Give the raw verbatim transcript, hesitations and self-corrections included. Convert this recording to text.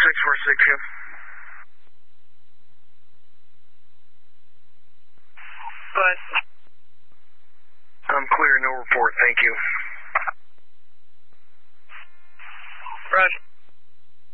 six four six, yeah. But I'm clear, no report, thank you.